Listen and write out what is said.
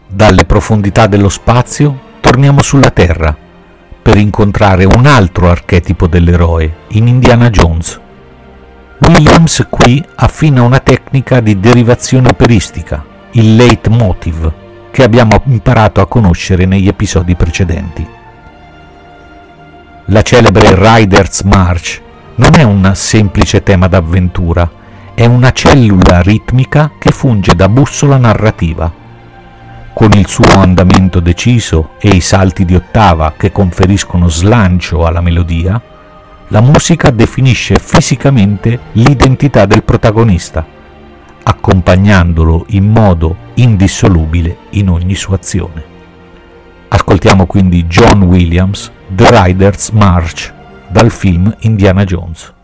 Dalle profondità dello spazio torniamo sulla Terra per incontrare un altro archetipo dell'eroe in Indiana Jones. Williams qui affina una tecnica di derivazione operistica, il leitmotiv, che abbiamo imparato a conoscere negli episodi precedenti. La celebre Riders March non è un semplice tema d'avventura, è una cellula ritmica che funge da bussola narrativa. Con il suo andamento deciso e i salti di ottava che conferiscono slancio alla melodia, la musica definisce fisicamente l'identità del protagonista, accompagnandolo in modo indissolubile in ogni sua azione. Ascoltiamo quindi John Williams, The Riders March, dal film Indiana Jones.